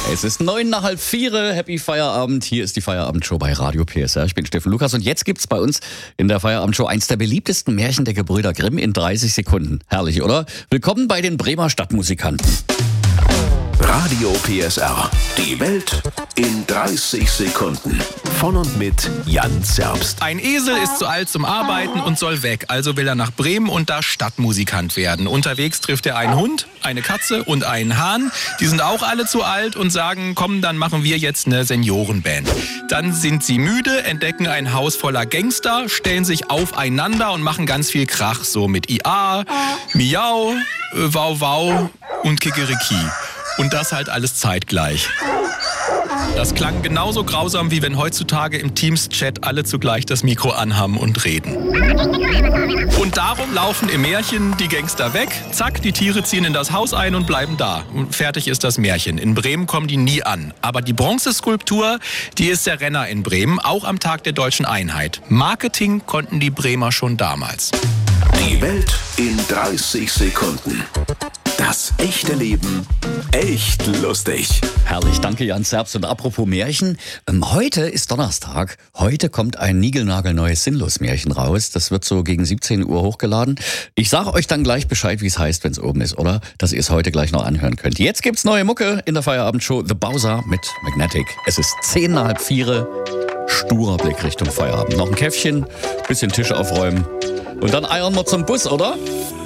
Es ist 3:09. Happy Feierabend. Hier ist die Feierabendshow bei Radio PSR. Ich bin Steffen Lukas und jetzt gibt's bei uns in der Feierabendshow eins der beliebtesten Märchen der Gebrüder Grimm in 30 Sekunden. Herrlich, oder? Willkommen bei den Bremer Stadtmusikanten. Radio PSR. Die Welt in 30 Sekunden. Von und mit Jan Zerbst. Ein Esel ist zu alt zum Arbeiten und soll weg. Also will er nach Bremen und da Stadtmusikant werden. Unterwegs trifft er einen Hund, eine Katze und einen Hahn. Die sind auch alle zu alt und sagen, komm, dann machen wir jetzt eine Seniorenband. Dann sind sie müde, entdecken ein Haus voller Gangster, stellen sich aufeinander und machen ganz viel Krach. So mit IA, Miau, Wow Wow und Kikeriki. Und das halt alles zeitgleich. Das klang genauso grausam, wie wenn heutzutage im Teams-Chat alle zugleich das Mikro anhaben und reden. Und darum laufen im Märchen die Gangster weg. Zack, die Tiere ziehen in das Haus ein und bleiben da. Und fertig ist das Märchen. In Bremen kommen die nie an. Aber die Bronzeskulptur, die ist der Renner in Bremen, auch am Tag der Deutschen Einheit. Marketing konnten die Bremer schon damals. Die Welt in 30 Sekunden. Das echte Leben echt lustig. Herrlich, danke Jan Zerbst. Und apropos Märchen, heute ist Donnerstag. Heute kommt ein niegelnagelneues Sinnlos-Märchen raus. Das wird so gegen 17 Uhr hochgeladen. Ich sage euch dann gleich Bescheid, wie es heißt, wenn es oben ist, oder? Dass ihr es heute gleich noch anhören könnt. Jetzt gibt's neue Mucke in der Feierabendshow. The Bowser mit Magnetic. Es ist 3:10. Sturer Blick Richtung Feierabend. Noch ein Käffchen, bisschen Tische aufräumen. Und dann eiern wir zum Bus, oder?